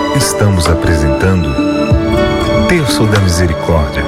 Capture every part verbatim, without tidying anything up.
Estamos apresentando Terço da Misericórdia.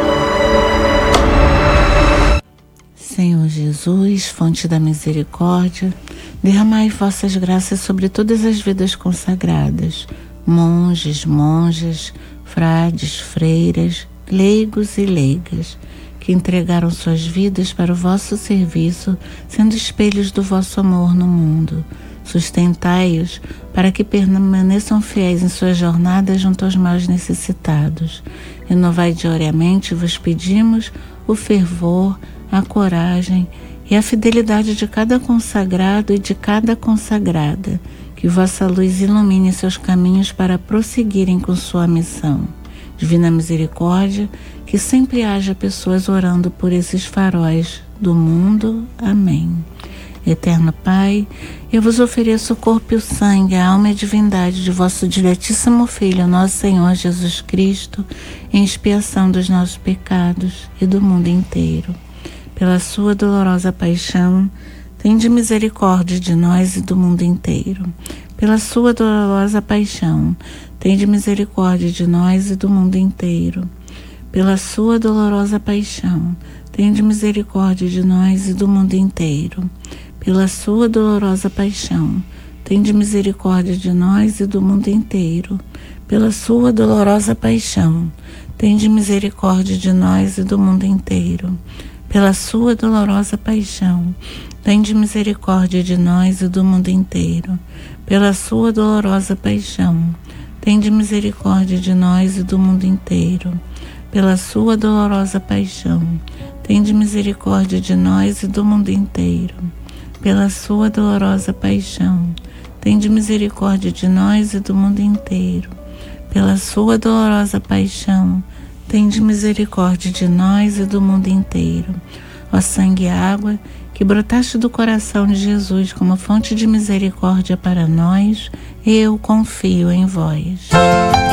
Senhor Jesus, fonte da misericórdia, derramai vossas graças sobre todas as vidas consagradas, monges, monjas, frades, freiras, leigos e leigas, que entregaram suas vidas para o vosso serviço, sendo espelhos do vosso amor no mundo. Sustentai-os para que permaneçam fiéis em sua jornada junto aos mais necessitados. Renovai diariamente, vos pedimos, o fervor, a coragem e a fidelidade de cada consagrado e de cada consagrada, que vossa luz ilumine seus caminhos para prosseguirem com sua missão. Divina misericórdia, que sempre haja pessoas orando por esses faróis do mundo. Amém. Eterno Pai, eu vos ofereço o corpo e o sangue, a alma e a divindade de vosso diletíssimo Filho, nosso Senhor Jesus Cristo, em expiação dos nossos pecados e do mundo inteiro. Pela sua dolorosa paixão, tende misericórdia de nós e do mundo inteiro. Pela sua dolorosa paixão, tende misericórdia de nós e do mundo inteiro. Pela sua dolorosa paixão, tende misericórdia de nós e do mundo inteiro. Pela sua dolorosa paixão, tende misericórdia de nós e do mundo inteiro. Pela sua dolorosa paixão, tende misericórdia de nós e do mundo inteiro. Pela sua dolorosa paixão, tende misericórdia de nós e do mundo inteiro. Pela sua dolorosa paixão, tende misericórdia de nós e do mundo inteiro. Pela sua dolorosa paixão, tende misericórdia de nós e do mundo inteiro. Pela sua dolorosa paixão, tende misericórdia de nós e do mundo inteiro. Pela sua dolorosa paixão, tende misericórdia de nós e do mundo inteiro. Ó sangue e água, que brotaste do coração de Jesus como fonte de misericórdia para nós, eu confio em vós.